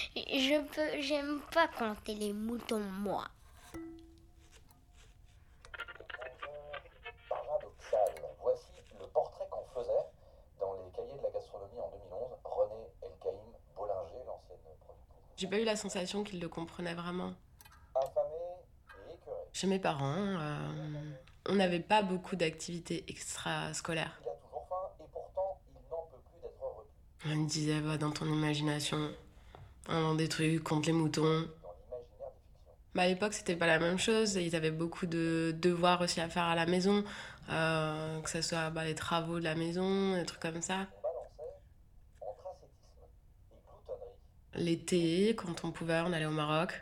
J'aime pas compter les moutons, moi. Paradoxal. Voici le portrait qu'on faisait dans les cahiers de la gastronomie en 2011. René Elkaïm Bollinger, l'ancienne productrice. J'ai pas eu la sensation qu'ils le comprenaient vraiment. Affamé et écœuré. Chez mes parents, on n'avait pas beaucoup d'activités extrascolaires. Il a toujours faim et pourtant il n'en peut plus d'être repu. On me disait, va dans ton imagination, invente des trucs contre les moutons. Dans l'imaginaire des fictions. À l'époque, c'était pas la même chose. Ils avaient beaucoup de devoirs aussi à faire à la maison, que ce soit les travaux de la maison, des trucs comme ça. On balançait entre ascétisme et gloutonnerie. L'été, quand on pouvait, on allait au Maroc.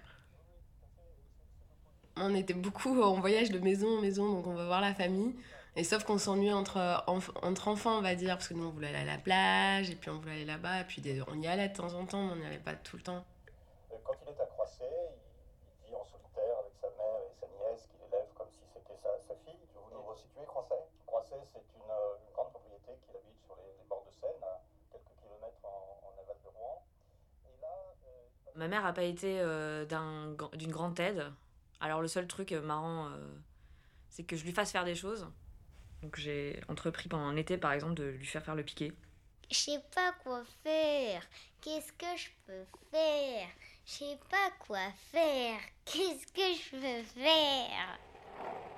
On était beaucoup en voyage de maison en maison, donc on va voir la famille. Et sauf qu'on s'ennuyait entre enfants, on va dire, parce que nous, on voulait aller à la plage, et puis on voulait aller là-bas, et puis on y allait de temps en temps, mais on n'y allait pas tout le temps. Quand il est à Croisset, il vit en solitaire avec sa mère et sa nièce qu'il élève comme si c'était sa fille. Vous nous resituez Croisset. Croisset, c'est une grande propriété qu'il habite sur les bords de Seine, à quelques kilomètres en aval de Rouen. Et là, Ma mère n'a pas été d'une grande aide. Alors le seul truc marrant, c'est que je lui fasse faire des choses. Donc j'ai entrepris pendant un été, par exemple, de lui faire le piqué. Je sais pas quoi faire. Qu'est-ce que je peux faire? Je sais pas quoi faire. Qu'est-ce que je peux faire?